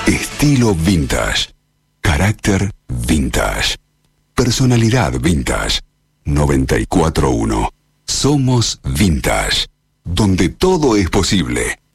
Estilo vintage. Carácter vintage. Personalidad vintage. 94.1. Somos Vintage. Donde todo es posible.